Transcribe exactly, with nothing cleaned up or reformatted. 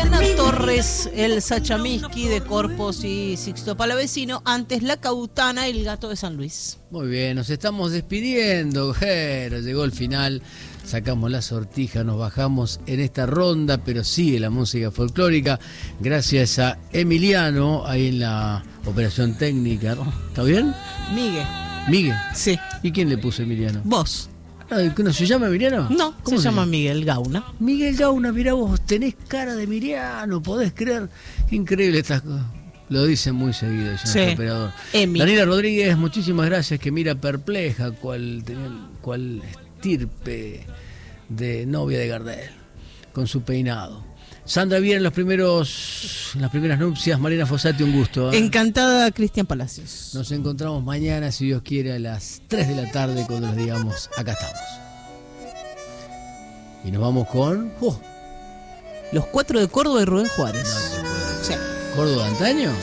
Mariana Torres, el Sachamiski de Corpos y Sixto Palavecino, antes La Cautana y El Gato de San Luis. Muy bien, nos estamos despidiendo, pero llegó el final, sacamos la sortija, nos bajamos en esta ronda, pero sigue la música folclórica, gracias a Emiliano, ahí en la operación técnica, ¿no? ¿Está bien? Miguel. ¿Miguel? Sí. ¿Y quién le puso Emiliano? Vos. ¿No se llama Emiliano? No, ¿Cómo se, se llama llama? Miguel Gauna. Miguel Gauna, mirá vos, tenés cara de Emiliano, podés creer. Qué increíble estas cosas. Lo dicen muy seguido, ya Sí. nuestro operador. Emi. Daniela Rodríguez, muchísimas gracias, que mira perpleja cual, tenía, cual estirpe de novia de Gardel, con su peinado. Sandra Viera en los primeros, en las primeras nupcias. Mariana Fossati, un gusto, ¿eh? Encantada, Cristian Palacios. Nos encontramos mañana, si Dios quiere, a las tres de la tarde, cuando les digamos, acá estamos. Y nos vamos con... Uh, Los Cuatro de Córdoba y Rubén Juárez. no te puedo Sí. creer. ¿Córdoba de antaño?